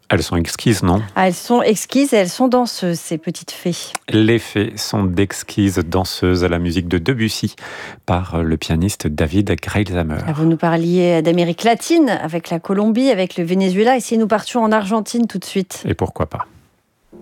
Elles sont exquises, non ? Ah, elles sont exquises et elles sont danseuses, ces petites fées. Les fées sont d'exquises danseuses à la musique de Debussy par le pianiste David Greilzamer. Vous nous parliez d'Amérique latine avec la Colombie, avec le Venezuela. Et si nous partions en Argentine tout de suite ? Et pourquoi pas ?